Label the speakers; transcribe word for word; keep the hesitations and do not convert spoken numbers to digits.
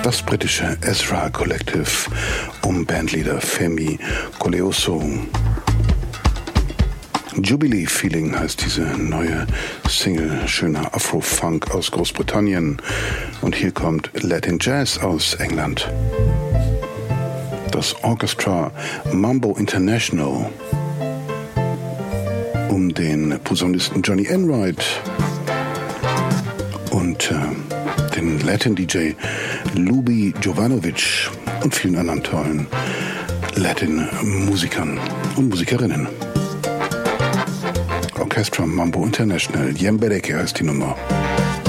Speaker 1: Das britische Ezra Collective um Bandleader Femi Koleoso. Jubilee Feeling heißt diese neue Single, schöner Afro-Funk aus Großbritannien. Und hier kommt Latin Jazz aus England. Das Orchestra Mambo International um den Posaunisten Johnny Enright und äh, den Latin D J Lubi Jovanovic und vielen anderen tollen Latin-Musikern und Musikerinnen. Orchestra Mambo International, Yembereke heißt die Nummer.